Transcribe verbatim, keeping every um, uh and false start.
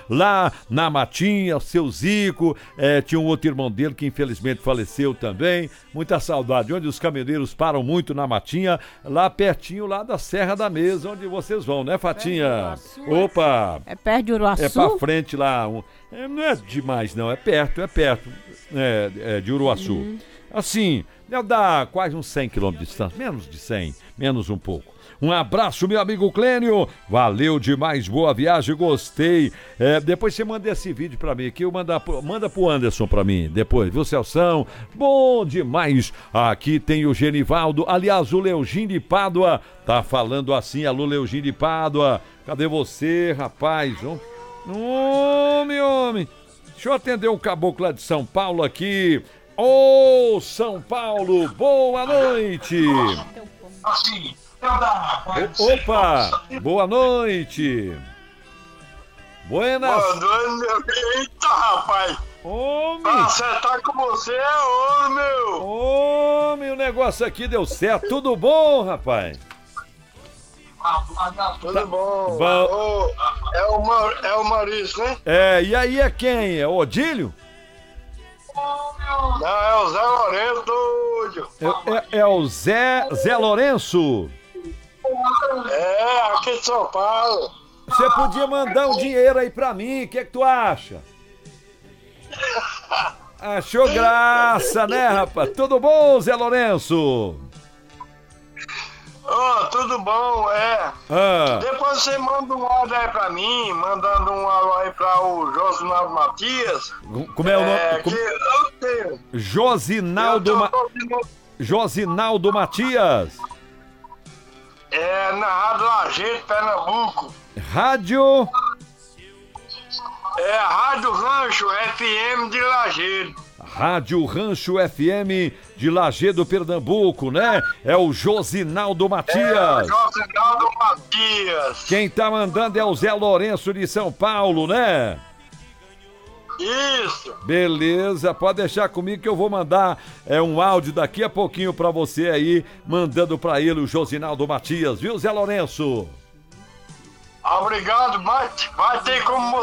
lá na Matinha, seu Zico, é, tinha um outro irmão dele que infelizmente faleceu também, muita saudade, onde os caminhoneiros param muito na Matinha, lá pertinho, lá da Serra da Mesa, onde vocês vão, né, Fatinha? Opa! É perto de Uruaçu? É pra frente lá, um, é, não é demais não, é perto, é perto, é, é de Uruaçu. Uhum. Assim, dá quase uns cem quilômetros de distância, menos de cem, menos um pouco. Um abraço, meu amigo Clênio. Valeu demais, boa viagem, gostei. É, depois você manda esse vídeo pra mim aqui, eu manda, manda pro Anderson pra mim depois, viu, Celção? Bom demais. Aqui tem o Genivaldo, aliás, o Leogin de Pádua tá falando assim, alô, Leogin de Pádua. Cadê você, rapaz? Ô, homem, homem. Deixa eu atender um caboclo lá de São Paulo aqui. Ô, oh, São Paulo, boa noite. Assim. O, opa, boa noite. Buenas. Boa noite, eita, rapaz. Homem. Pra acertar com você é ouro, meu. Homem, o negócio aqui deu certo. Tudo bom, rapaz? Tudo tá bom. bom. Oh, é, o Mar, é o Maurício, né? É, e aí é quem? É o Odílio? Não, é o Zé Lourenço, doido. É, é, é o Zé, Zé Lourenço? É, aqui de São Paulo. Você podia mandar um dinheiro aí pra mim, o que é que tu acha? Achou graça, né, rapaz? Tudo bom, Zé Lourenço? Ô, oh, tudo bom, é. Ah. Depois você manda um áudio aí pra mim, mandando um alô aí pra o Josinaldo Matias. Como é o nome? É, Como... que eu tenho. Josinaldo, eu Ma... tô... Josinaldo Matias. É, na Rádio Lajeado, Pernambuco. Rádio... É a Rádio Rancho F M de Lajeado. Rádio Rancho F M de Lajeado, Pernambuco, né? É o Josinaldo Matias. É o Josinaldo Matias. Quem tá mandando é o Zé Lourenço de São Paulo, né? Isso. Beleza, pode deixar comigo que eu vou mandar é, um áudio daqui a pouquinho pra você aí, mandando pra ele o Josinaldo Matias, viu, Zé Lourenço? Obrigado, mas vai ter como